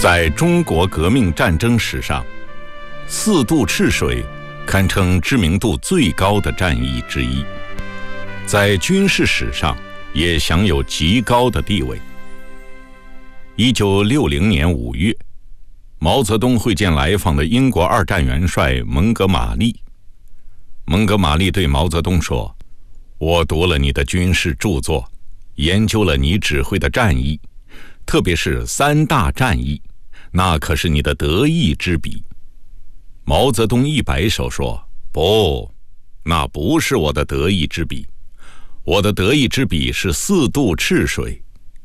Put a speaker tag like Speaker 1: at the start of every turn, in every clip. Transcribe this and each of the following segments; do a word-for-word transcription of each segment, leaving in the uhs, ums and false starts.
Speaker 1: 在中国革命战争史上，四渡赤水堪称知名度最高的战役之一，在军事史上也享有极高的地位。一九六零年五月，毛泽东会见来访的英国二战元帅蒙哥马利。蒙哥马利对毛泽东说：“我读了你的军事著作，研究了你指挥的战役，特别是三大战役，那可是你的得意之笔。”毛泽东一摆手说：“不，那不是我的得意之笔，我的得意之笔是四渡赤水。”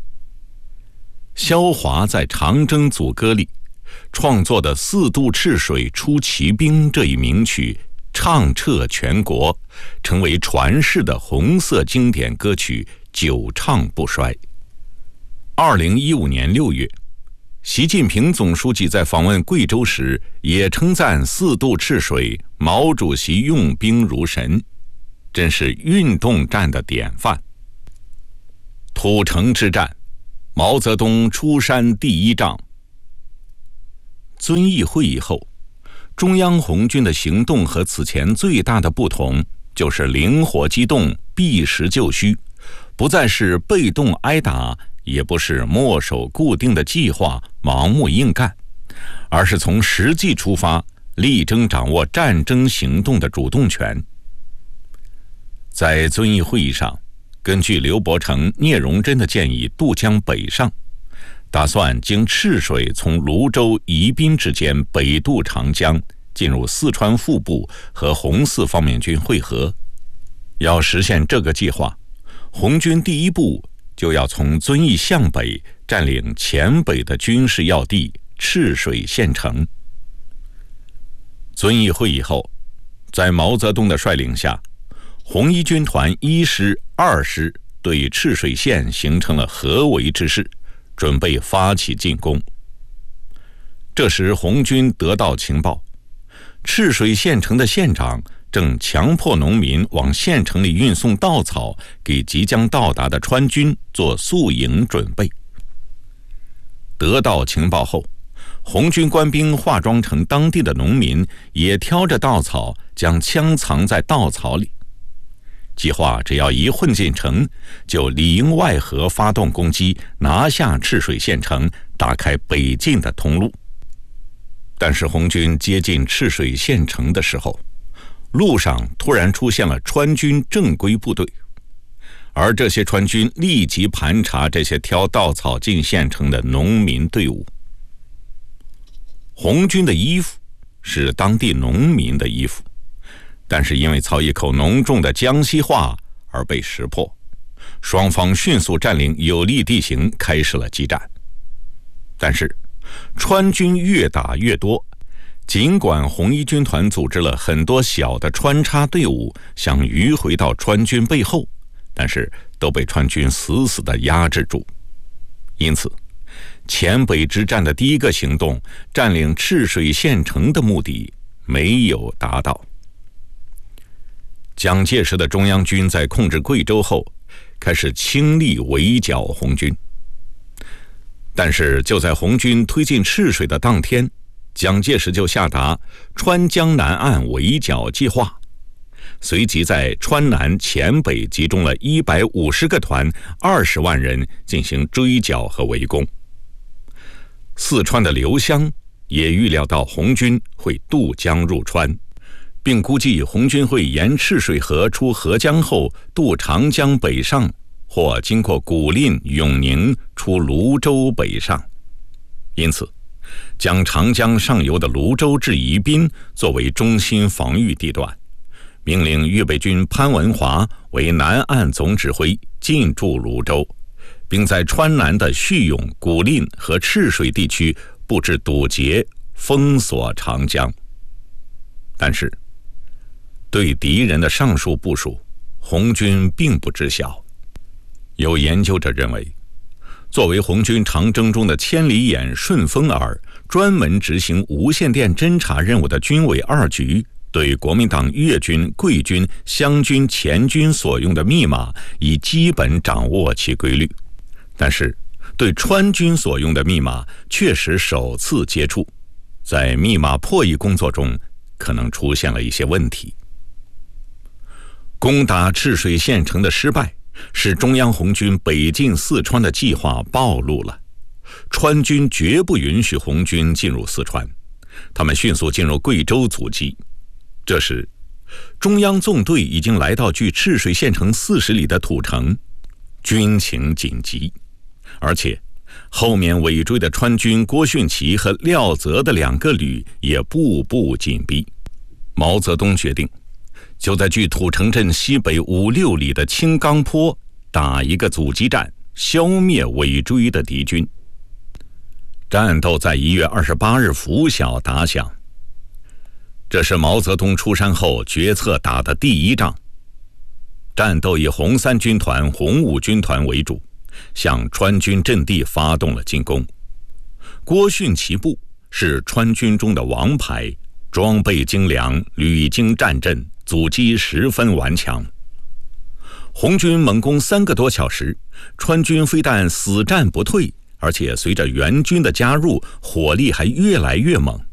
Speaker 1: 萧华在《长征组歌》里创作的《四渡赤水出奇兵》这一名曲唱彻全国，成为传世的红色经典歌曲，久唱不衰。二零一五年六月，习近平总书记在访问贵州时也称赞四渡赤水毛主席用兵如神，真是运动战的典范。土城之战，毛泽东出山第一仗。遵义会议后，中央红军的行动和此前最大的不同就是灵活机动，避实就虚，不再是被动挨打，也不是墨守固定的计划盲目硬干，而是从实际出发，力争掌握战争行动的主动权。在遵义会议上，根据刘伯承、聂荣臻的建议渡江北上，打算经赤水从泸州、宜宾之间北渡长江，进入四川腹部和红四方面军会合。要实现这个计划，红军第一步就要从遵义向北占领黔北的军事要地赤水县城。遵义会议后，在毛泽东的率领下，红一军团一师、二师对赤水县形成了合围之势，准备发起进攻。这时红军得到情报，赤水县城的县长正强迫农民往县城里运送稻草，给即将到达的川军做宿营准备。得到情报后，红军官兵化妆成当地的农民，也挑着稻草，将枪藏在稻草里。计划只要一混进城，就里应外合发动攻击，拿下赤水县城，打开北进的通路。但是红军接近赤水县城的时候，路上突然出现了川军正规部队，而这些川军立即盘查这些挑稻草进县城的农民队伍。红军的衣服是当地农民的衣服，但是因为操一口浓重的江西话而被识破，双方迅速占领有利地形，开始了激战。但是川军越打越多，尽管红一军团组织了很多小的穿插队伍想迂回到川军背后，但是都被川军死死地压制住。因此黔北之战的第一个行动，占领赤水县城的目的没有达到。蒋介石的中央军在控制贵州后，开始倾力围剿红军。但是就在红军推进赤水的当天，蒋介石就下达川江南岸围剿计划，随即在川南、黔北集中了一百五十个团、二十万人进行追剿和围攻。四川的刘湘也预料到红军会渡江入川，并估计红军会沿赤水河出合江后渡长江北上，或经过古蔺、永宁出泸州北上。因此将长江上游的泸州至宜宾作为中心防御地段，命令预备军潘文华为南岸总指挥，进驻泸州，并在川南的叙永、古蔺和赤水地区布置堵截，封锁长江。但是对敌人的上述部署，红军并不知晓。有研究者认为，作为红军长征中的千里眼、顺风耳，专门执行无线电侦察任务的军委二局，对国民党粤军、桂军、湘军、黔军所用的密码已基本掌握其规律。但是对川军所用的密码确实首次接触，在密码破译工作中可能出现了一些问题。攻打赤水县城的失败，使中央红军北进四川的计划暴露了。川军绝不允许红军进入四川，他们迅速进入贵州阻击。这时，中央纵队已经来到距赤水县城四十里的土城，军情紧急，而且后面尾追的川军郭训祺和廖泽的两个旅也步步紧逼。毛泽东决定，就在距土城镇西北五六里的青冈坡打一个阻击战，消灭尾追的敌军。战斗在一月二十八日拂晓打响，这是毛泽东出山后决策打的第一仗。战斗以红三军团、红五军团为主，向川军阵地发动了进攻。郭训祺部是川军中的王牌，装备精良，屡经战阵，阻击十分顽强。红军猛攻三个多小时，川军非但死战不退，而且随着援军的加入，火力还越来越猛。